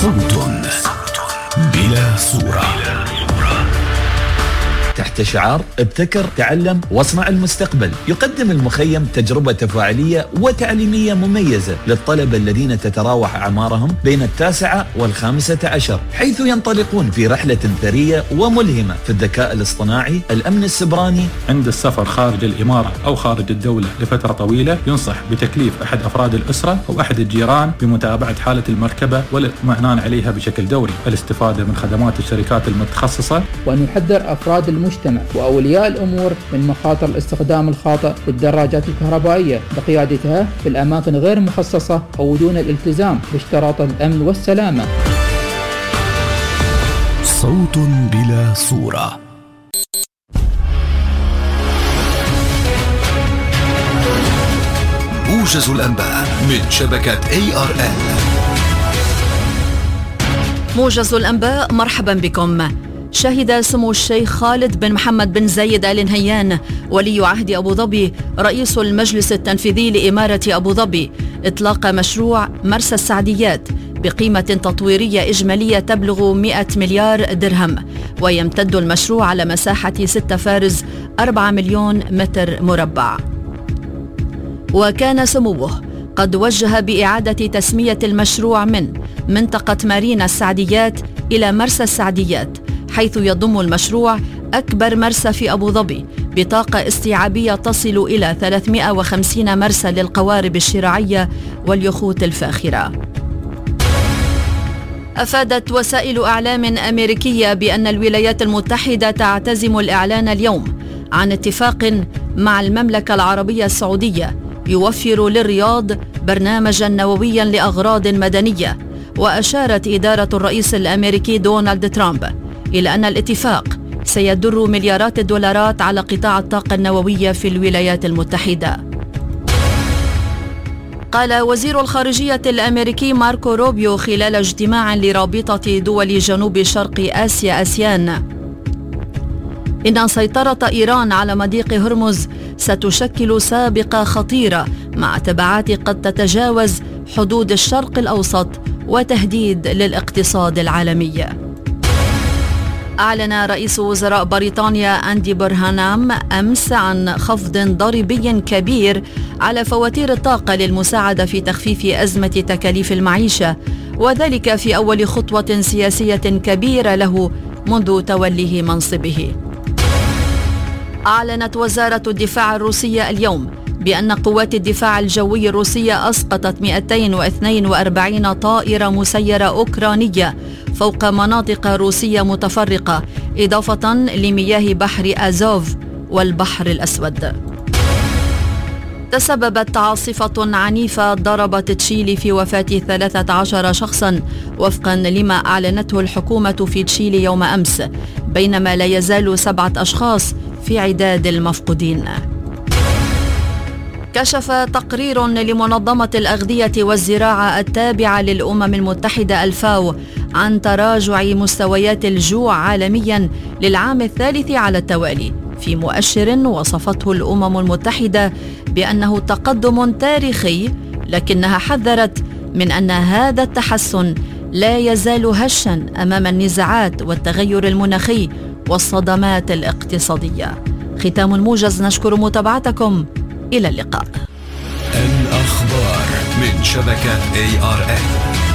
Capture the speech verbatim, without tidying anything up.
صوت بلا صورة. تحت شعار ابتكر تعلم واصنع المستقبل، يقدم المخيم تجربة تفاعلية وتعليمية مميزة للطلبة الذين تتراوح أعمارهم بين التاسعة والخامسة عشر، حيث ينطلقون في رحلة ثرية وملهمة في الذكاء الاصطناعي، الأمن السبراني. عند السفر خارج الإمارة أو خارج الدولة لفترة طويلة ينصح بتكليف أحد أفراد الأسرة أو أحد الجيران بمتابعة حالة المركبة والاطمئنان عليها بشكل دوري، الاستفادة من خدمات الشركات المتخصصة، وأن يحذر أفراد المجتمع وأولياء الأمور من مخاطر الاستخدام الخاطئ للدراجات الكهربائية بقيادتها في الأماكن غير مخصصة أو دون الالتزام باشتراط الأمن والسلامة. صوت بلا صورة. موجز الأنباء من شبكة إيه آر إل. موجز الأنباء، مرحبا بكم. شهد سمو الشيخ خالد بن محمد بن زايد آل نهيان ولي عهد أبو ظبي رئيس المجلس التنفيذي لإمارة أبو ظبي إطلاق مشروع مرسى السعديات بقيمة تطويرية إجمالية تبلغ مئة مليار درهم، ويمتد المشروع على مساحة ستة فارز أربعة مليون متر مربع. وكان سموه قد وجه بإعادة تسمية المشروع من منطقة مارينا السعديات إلى مرسى السعديات، حيث يضم المشروع أكبر مرسى في أبو ظبي بطاقة استيعابية تصل إلى ثلاثمئة وخمسين مرسى للقوارب الشراعية واليخوت الفاخرة. أفادت وسائل أعلام أمريكية بأن الولايات المتحدة تعتزم الإعلان اليوم عن اتفاق مع المملكة العربية السعودية يوفر للرياض برنامجا نوويا لأغراض مدنية. وأشارت إدارة الرئيس الأمريكي دونالد ترامب إلى أن الاتفاق سيدر مليارات الدولارات على قطاع الطاقة النووية في الولايات المتحدة. قال وزير الخارجية الأمريكي ماركو روبيو خلال اجتماع لرابطة دول جنوب شرق آسيا آسيان إن سيطرة إيران على مضيق هرمز ستشكل سابقة خطيرة مع تبعات قد تتجاوز حدود الشرق الأوسط وتهديد للاقتصاد العالمي. أعلن رئيس وزراء بريطانيا أندي برهانام أمس عن خفض ضريبي كبير على فواتير الطاقة للمساعدة في تخفيف أزمة تكاليف المعيشة، وذلك في أول خطوة سياسية كبيرة له منذ توليه منصبه. أعلنت وزارة الدفاع الروسية اليوم بأن قوات الدفاع الجوي الروسية أسقطت مئتين واثنين وأربعين طائرة مسيرة أوكرانية فوق مناطق روسية متفرقة، إضافة لمياه بحر أزوف والبحر الأسود. تسببت عاصفة عنيفة ضربت تشيلي في وفاة ثلاثة عشر شخصا وفقا لما أعلنته الحكومة في تشيلي يوم أمس، بينما لا يزال سبعة أشخاص في عداد المفقودين. كشف تقرير لمنظمة الأغذية والزراعة التابعة للأمم المتحدة الفاو عن تراجع مستويات الجوع عالميا للعام الثالث على التوالي، في مؤشر وصفته الأمم المتحدة بأنه تقدم تاريخي، لكنها حذرت من أن هذا التحسن لا يزال هشا أمام النزاعات والتغير المناخي والصدمات الاقتصادية. ختام الموجز، نشكر متابعتكم، إلى اللقاء. الأخبار من شبكة إيه آر إل.